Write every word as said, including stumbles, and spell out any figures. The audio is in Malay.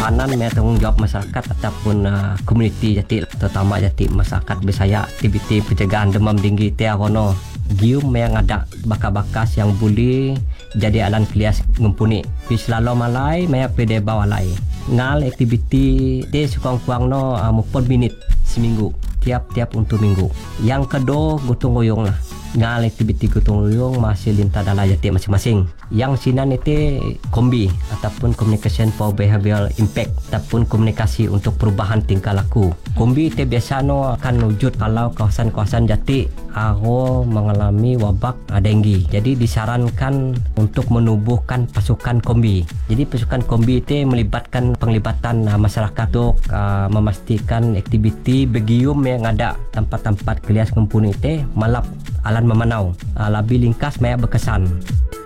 pertahanan maya tanggungjawab masyarakat ataupun uh, komuniti jati, terutama jati masyarakat Bisaya. Aktiviti pencegahan demam tinggi teh arono gium yang ada bakas-bakas yang boleh jadi alan kelias ngumpuni pi selalu malai maya pede bawalai ngal aktiviti teh suang-kuang no uh, mupon minit seminggu tiap-tiap untuk minggu. Yang kedua gotong royong lah, ngal aktiviti gotong royong masih lintas dalam jati masing-masing. Yang sinan itu kombi ataupun communication for behavioral impact ataupun komunikasi untuk perubahan tingkah laku. Kombi itu biasa no akan wujud kalau kawasan-kawasan jati aro mengalami wabak denggi. Jadi disarankan untuk menubuhkan pasukan kombi. Jadi pasukan kombi itu melibatkan penglibatan uh, masyarakat untuk uh, memastikan aktiviti begium yang ada tempat-tempat kelias kumpul itu malap alan memanau. Uh, lebih ringkas banyak berkesan.